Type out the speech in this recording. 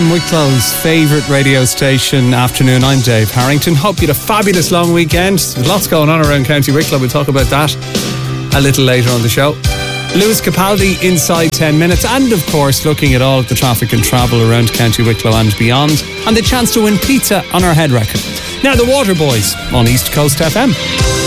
FM, Wicklow's favourite radio station. Afternoon, I'm Dave Harrington. Hope you had a fabulous long weekend. There's lots going on around County Wicklow. We'll talk about that a little later on the show. Lewis Capaldi inside 10 minutes, and of course looking at all of the traffic and travel around County Wicklow and beyond, and the chance to win pizza on our head record. Now the Waterboys on East Coast FM.